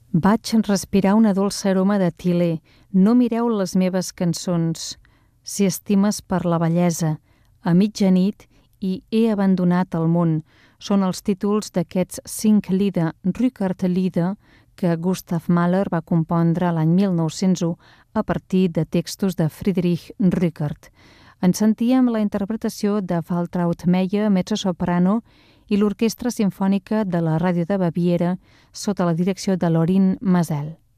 Vaig respirar una dolça aroma de tilè. No mireu les meves cançons. Si estimes per la bellesa, a mitjanit i he abandonat el món. Són els títols d'aquests 5 Lieder, Rückert-Lieder, que Gustav Mahler va compondre l'any 1901 a partir de textos de Friedrich Rückert. En sentíem la interpretació de Waltraud Meyer, mezzosoprano, i l'Orquestra Simfònica de la Ràdio de Baviera sota la direcció de Lorin Maazel.